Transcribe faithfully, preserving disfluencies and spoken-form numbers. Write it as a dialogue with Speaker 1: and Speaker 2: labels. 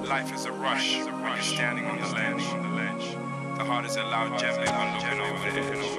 Speaker 1: Life is a rush when you're standing on the ledge. The heart is a loud gem, they are looking over the edge.